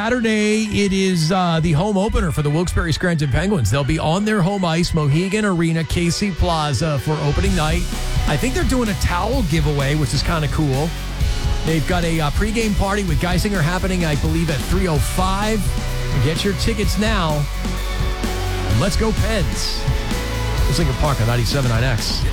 Saturday, it is the home opener for the Wilkes-Barre Scranton Penguins. They'll be on their home ice, Mohegan Arena, KC Plaza, for opening night. I think they're doing a towel giveaway, which is kind of cool. They've got a pregame party with Geisinger happening, I believe, at 3:05. Get your tickets now. And let's go Pens. Slinger Park on 97.9X.